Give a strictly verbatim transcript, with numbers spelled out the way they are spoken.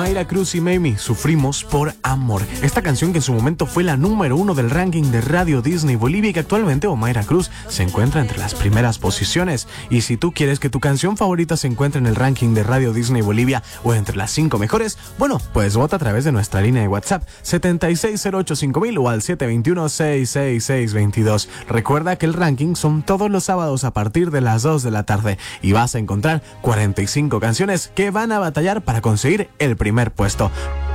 Omaira Cruz y Mamie, Sufrimos por Amor. Esta canción que en su momento fue la número uno del ranking de Radio Disney Bolivia y que actualmente Omaira Cruz se encuentra entre las primeras posiciones. Y si tú quieres que tu canción favorita se encuentre en el ranking de Radio Disney Bolivia o entre las cinco mejores, bueno, pues vota a través de nuestra línea de WhatsApp setenta y seis cero ocho cinco mil o al siete dos uno, seis seis seis dos dos. Recuerda que el ranking son todos los sábados a partir de las dos de la tarde y vas a encontrar cuarenta y cinco canciones que van a batallar para conseguir el primer puesto.